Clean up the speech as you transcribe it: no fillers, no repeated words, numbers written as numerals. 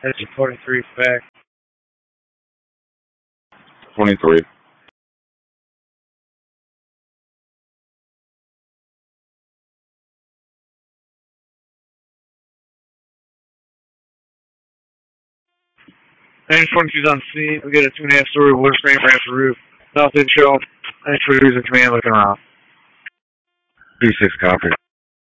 Engine 23 back. 23. Engine 22's on scene. We get a 2.5-story wood frame ramp roof. South end show. Engine 22's in command looking around. 36 copy.